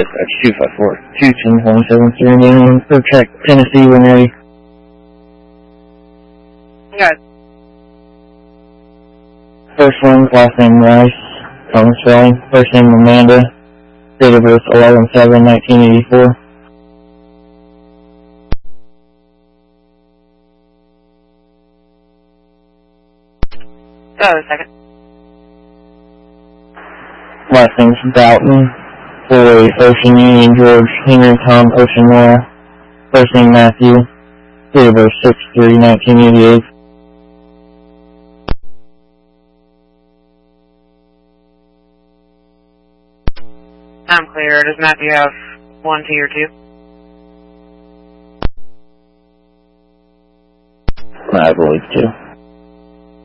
Dispatch 254, 210.27, Indian, Protract, Tennessee, when ready. Good. First one, last name Rice, Thomas Spelling. First name Amanda, date of birth 11/7/1984. Second. Last name's Boughton, Boy, Ocean Union, George, Henry, Tom, Ocean, Laura. First name Matthew, date of birth 6/3/1988. I'm clear. Does Matthew have 1, 2, or 2? I believe 2.